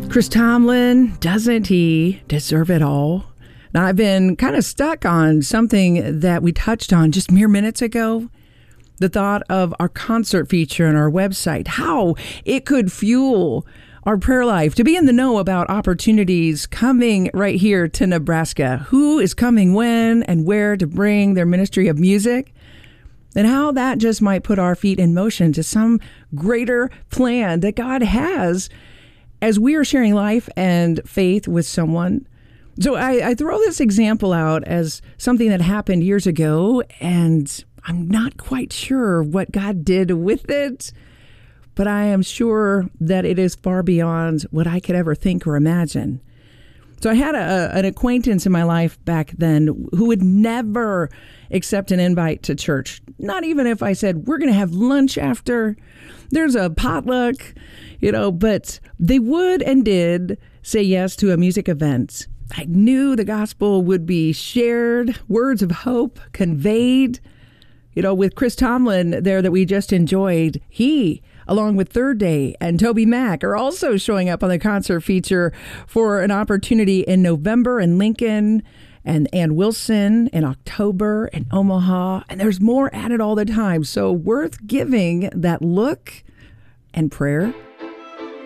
Chris Tomlin, doesn't he deserve it all? Now, I've been kind of stuck on something that we touched on just mere minutes ago. The thought of our concert feature on our website, how it could fuel our prayer life, to be in the know about opportunities coming right here to Nebraska. Who is coming when and where to bring their ministry of music, and how that just might put our feet in motion to some greater plan that God has as we are sharing life and faith with someone. So I throw this example out as something that happened years ago, and I'm not quite sure what God did with it, but I am sure that it is far beyond what I could ever think or imagine. So I had an acquaintance in my life back then who would never accept an invite to church. Not even if I said, we're going to have lunch after, there's a potluck, but they would and did say yes to a music event. I knew the gospel would be shared, words of hope conveyed. With Chris Tomlin there that we just enjoyed, he, along with Third Day and Toby Mac, are also showing up on the concert feature for an opportunity in November in Lincoln, and Ann Wilson in October in Omaha. And there's more added all the time. So worth giving that look and prayer.